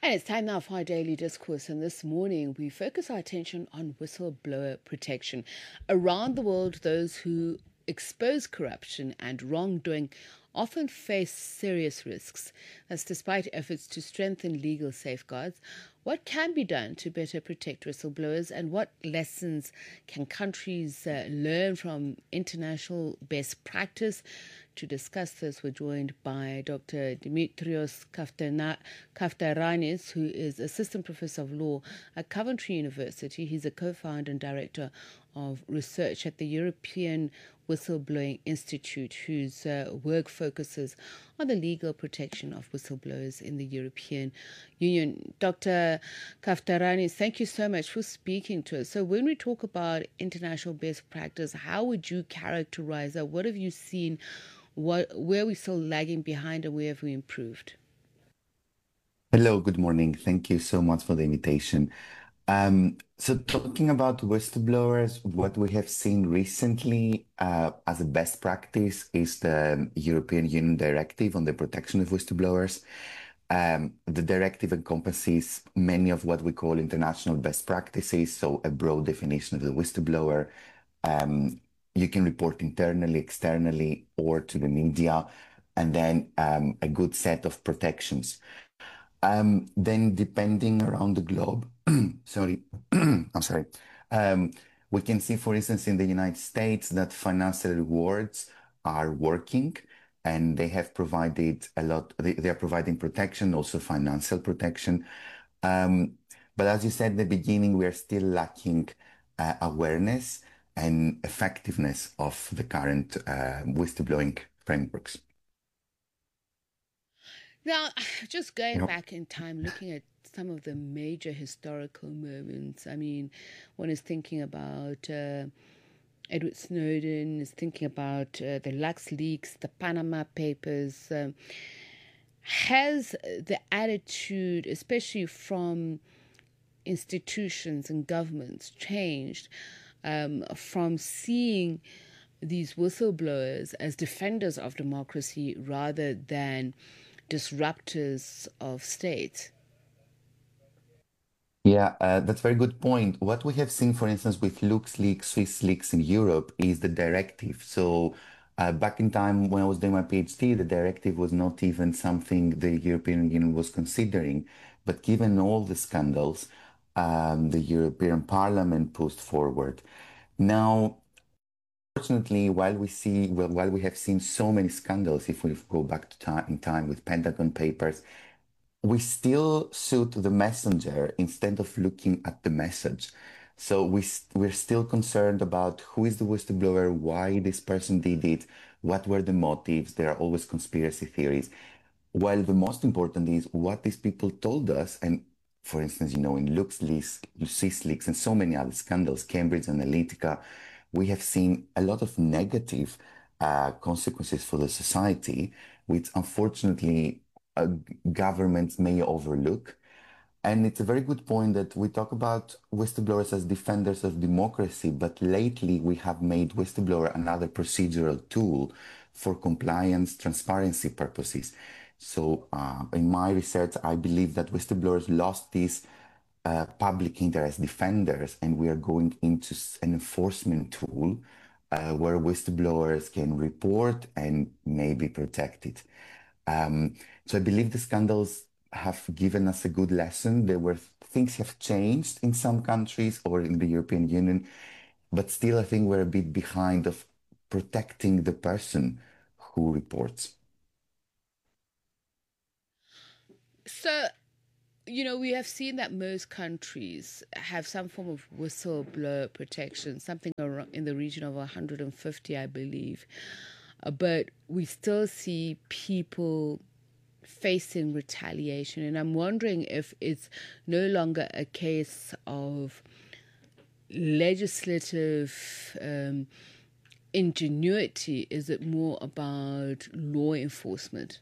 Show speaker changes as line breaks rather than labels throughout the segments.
And it's time now for our daily discourse. And this morning, we focus our attention on whistleblower protection. Around the world, those who expose corruption and wrongdoing often face serious risks. That's despite efforts to strengthen legal safeguards. What can be done to better protect whistleblowers, and what lessons can countries learn from international best practice? To discuss this, we're joined by Dr. Dimitrios Kaftaranis, who is Assistant Professor of Law at Coventry University. He's a co-founder and director of research at the European Whistleblowing Institute, whose work focuses on the legal protection of whistleblowers in the European Union. Dr. Kaftaranis, thank you so much for speaking to us. So when we talk about international best practice, how would you characterize that? What have you seen? Where are we still lagging behind, and where have we improved?
Hello, good morning. Thank you so much for the invitation. So talking about whistleblowers, what we have seen recently as a best practice is the European Union Directive on the protection of whistleblowers. The directive encompasses many of what we call international best practices, so a broad definition of the whistleblower. You can report internally, externally, or to the media, and then a good set of protections. Then depending around the globe, sorry, I'm sorry. We can see, for instance, in the United States that financial rewards are working and they have provided a lot, they are providing protection, also financial protection. But as you said at the beginning, we are still lacking awareness and effectiveness of the current whistleblowing frameworks.
Now, just going back in time, looking at some of the major historical moments, I mean, one is thinking about Edward Snowden, is thinking about the LuxLeaks, the Panama Papers. Has the attitude, especially from institutions and governments, changed from seeing these whistleblowers as defenders of democracy rather than disruptors of state?
Yeah, that's a very good point. What we have seen, for instance, with LuxLeaks, SwissLeaks in Europe is the directive. So back in time when I was doing my PhD, the directive was not even something the European Union was considering. But given all the scandals, the European Parliament pushed forward. Now, unfortunately, while we have seen so many scandals, if we go back to in time with Pentagon Papers, we still shoot the messenger instead of looking at the message. So we're still concerned about who is the whistleblower, why this person did it, what were the motives. There are always conspiracy theories. While the most important is what these people told us. And for instance, in LuxLeaks, SwissLeaks, and so many other scandals, Cambridge Analytica, we have seen a lot of negative consequences for the society, which unfortunately governments may overlook. And it's a very good point that we talk about whistleblowers as defenders of democracy, but lately we have made whistleblower another procedural tool for compliance, transparency purposes. So in my research, I believe that whistleblowers lost these public interest defenders, and we are going into an enforcement tool where whistleblowers can report and may be protected. So I believe the scandals have given us a good lesson. Things have changed in some countries or in the European Union, but still I think we're a bit behind of protecting the person who reports.
So, we have seen that most countries have some form of whistleblower protection, something around in the region of 150, I believe. But we still see people facing retaliation. And I'm wondering if it's no longer a case of legislative ingenuity. Is it more about law enforcement?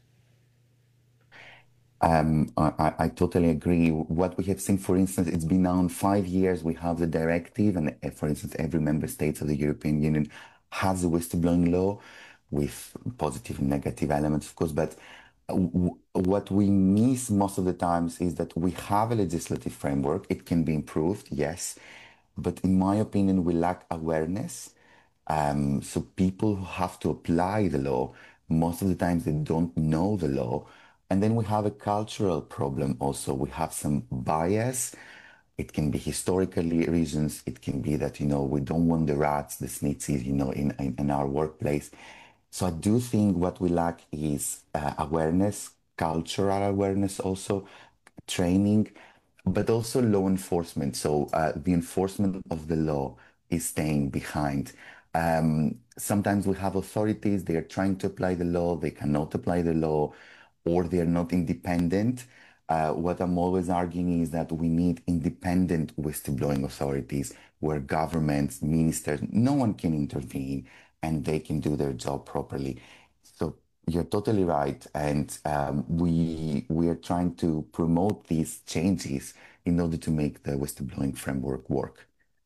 I totally agree. What we have seen, for instance, it's been now 5 years. We have the directive, and for instance, every member state of the European Union has a whistleblowing law with positive and negative elements, of course. But What we miss most of the times is that we have a legislative framework. It can be improved, yes, but in my opinion, we lack awareness. So people who have to apply the law, most of the times they don't know the law. And then we have a cultural problem also. We have some bias. It can be historically reasons. It can be that, we don't want the rats, the snitsies, in our workplace. So I do think what we lack is awareness, cultural awareness also, training, but also law enforcement. So the enforcement of the law is staying behind. Sometimes we have authorities, they are trying to apply the law, they cannot apply the law, or they are not independent. What I'm always arguing is that we need independent whistleblowing authorities where governments, ministers, no one can intervene and they can do their job properly. So you're totally right. And we are trying to promote these changes in order to make the whistleblowing framework work.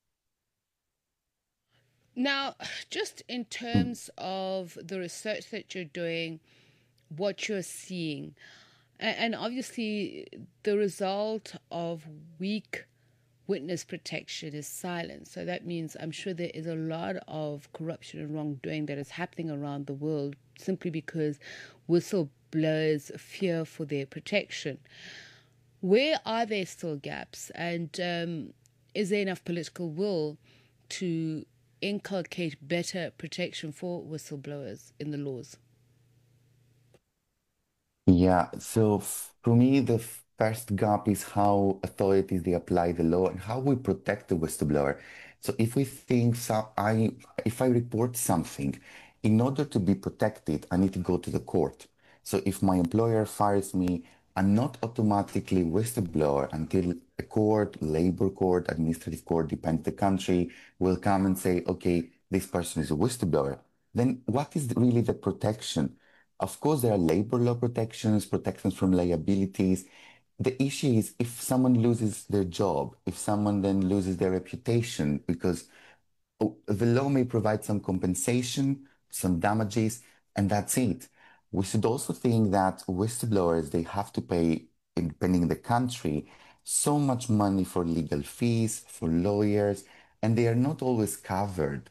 Now, just in terms of the research that you're doing, what you're seeing, and obviously the result of weak witness protection is silence. So that means I'm sure there is a lot of corruption and wrongdoing that is happening around the world simply because whistleblowers fear for their protection. Where are there still gaps? And is there enough political will to inculcate better protection for whistleblowers in the laws?
Yeah, so for me, the first gap is how authorities they apply the law and how we protect the whistleblower. So if we think if I report something, in order to be protected, I need to go to the court. So if my employer fires me, I'm not automatically whistleblower until a court, labor court, administrative court, depends the country, will come and say, okay, this person is a whistleblower. Then what is really the protection? Of course, there are labor law protections, protections from liabilities. The issue is if someone loses their job, if someone then loses their reputation, because the law may provide some compensation, some damages, and that's it. We should also think that whistleblowers, they have to pay, depending on the country, so much money for legal fees, for lawyers, and they are not always covered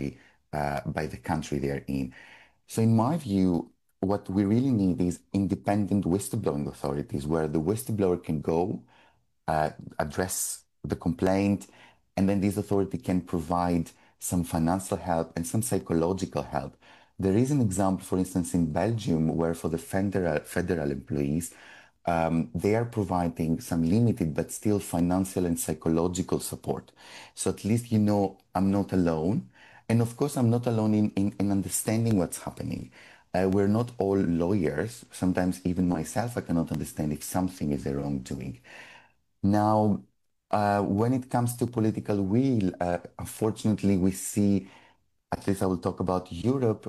by the country they're in. So in my view, what we really need is independent whistleblowing authorities where the whistleblower can go, address the complaint, and then this authority can provide some financial help and some psychological help. There is an example, for instance, in Belgium, where for the federal employees, they are providing some limited but still financial and psychological support. So at least I'm not alone. And of course, I'm not alone in understanding what's happening. We're not all lawyers. Sometimes even myself, I cannot understand if something is a wrongdoing. Now, when it comes to political will, unfortunately, we see, at least I will talk about Europe,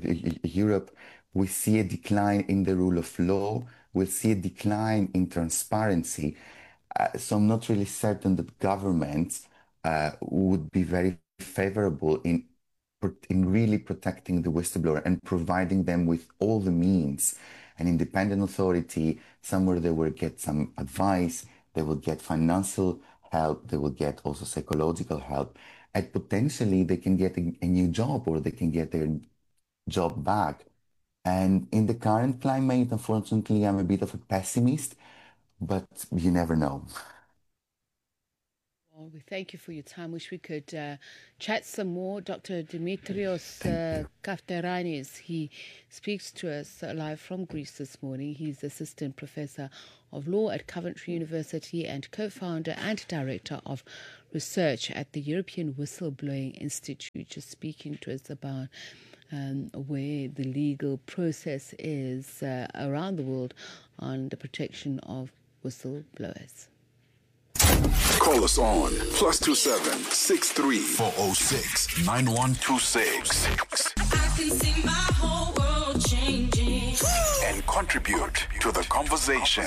we see a decline in the rule of law. We see a decline in transparency. So I'm not really certain that governments would be very favorable in really protecting the whistleblower and providing them with all the means, an independent authority, somewhere they will get some advice, they will get financial help, they will get also psychological help, and potentially they can get a new job or they can get their job back. And in the current climate, unfortunately, I'm a bit of a pessimist, but you never know.
Well, we thank you for your time. Wish we could chat some more. Dr. Dimitrios Kafteiranis, he speaks to us live from Greece this morning. He's Assistant Professor of Law at Coventry University and co-founder and Director of Research at the European Whistleblowing Institute, just speaking to us about where the legal process is around the world on the protection of whistleblowers.
Call us on +27 63 406 9126.
I can see my whole world changing.
And contribute to the conversation.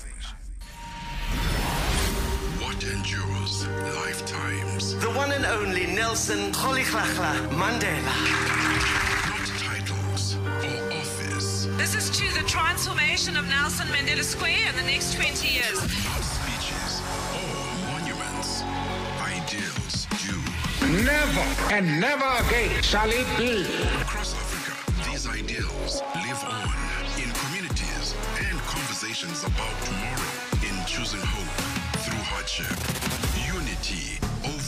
What endures lifetimes?
The one and only Nelson Rolihlahla Mandela.
Not titles or office.
This is to the
transformation of Nelson Mandela Square in the next 20 years.
Not speeches or monuments. Ideals do.
Never and never again shall it be.
Across Africa, these ideals live on in communities and conversations about tomorrow, in choosing hope through hardship, unity over